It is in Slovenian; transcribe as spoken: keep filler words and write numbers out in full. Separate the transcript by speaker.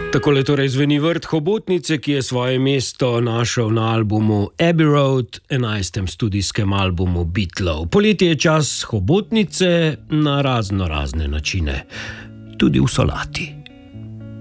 Speaker 1: Takole torej zveni vrt Hobotnice, ki je svoje mesto našel na albumu Abbey Road, enajstem studijskem albumu Beatlov. Poletje je čas Hobotnice na razno razne načine, tudi v solati.